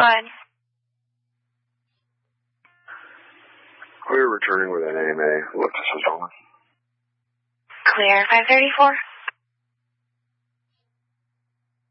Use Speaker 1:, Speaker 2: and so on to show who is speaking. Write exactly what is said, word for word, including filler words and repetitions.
Speaker 1: ahead.
Speaker 2: We're returning with an A M A. Look, this is Roman.
Speaker 1: Clear, five thirty-four.